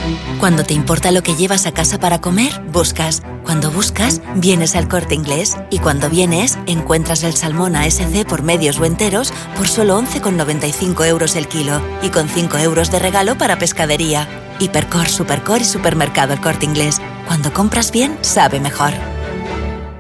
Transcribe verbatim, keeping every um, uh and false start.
Cuando te importa lo que llevas a casa para comer, buscas. Cuando buscas, vienes al Corte Inglés. Y cuando vienes, encuentras el salmón A S C por medios o enteros por solo once con noventa y cinco euros el kilo. Y con cinco euros de regalo para pescadería. Hipercor, Supercor y Supermercado El Corte Inglés. Cuando compras bien, sabe mejor.